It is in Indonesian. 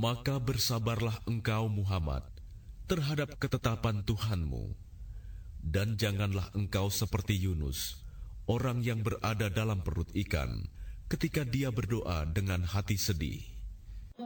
Maka bersabarlah engkau Muhammad terhadap ketetapan Tuhanmu, dan janganlah engkau seperti Yunus, orang yang berada dalam perut ikan, ketika dia berdoa dengan hati sedih.